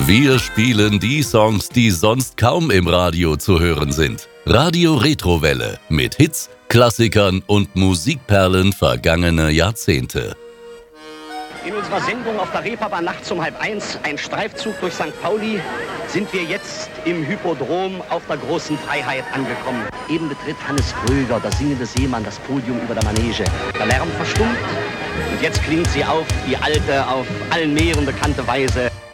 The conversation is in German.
Wir spielen die Songs, die sonst kaum im Radio zu hören sind. Radio Retrowelle mit Hits, Klassikern und Musikperlen vergangener Jahrzehnte. In unserer Sendung auf der Reeperbahn nachts um 12:30, ein Streifzug durch St. Pauli, sind wir jetzt im Hippodrom auf der großen Freiheit angekommen. Eben betritt Hannes Kröger, der singende Seemann, das Podium über der Manege. Der Lärm verstummt und jetzt klingt sie auf, die alte, auf allen Meeren bekannte Weise.